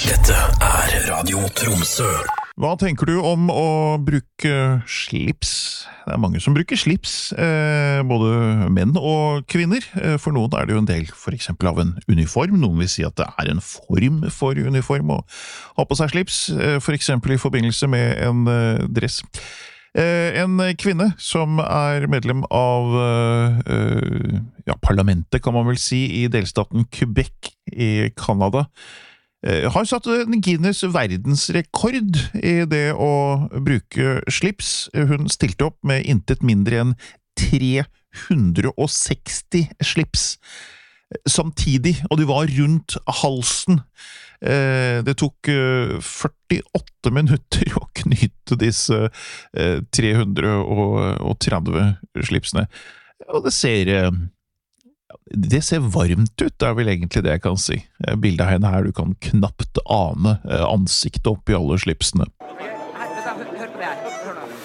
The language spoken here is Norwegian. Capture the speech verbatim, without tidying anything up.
Dette er Radio Tromsø. Hva tenker du om å bruke slips? Det er mange som bruker slips, eh, både menn og kvinner. Eh, For noen er det jo en del for eksempel av en uniform. Noen vil si at det er en form for uniform å ha på seg slips, eh, for eksempel i forbindelse med en eh, dress. Eh, En kvinne som er medlem av eh, ja, parlamentet, kan man vel si, i delstaten Quebec i Canada, eh, har satt en Guinness verdensrekord i det å bruke slips. Hun stilte opp med intet mindre enn tre hundre og seksti slips samtidig, og de var rundt halsen. Eh, Det tok eh, førtiåtte minutter å knyte disse eh, tre hundre og tretti slipsene. Og det ser eh, det ser varmt ut, det er vel egentlig det jeg kan si. Eh, Bildet av henne her, du kan knapt ane eh, ansiktet oppi alle slipsene. Her, vet du, hør hør på det her. Hør, hør nå.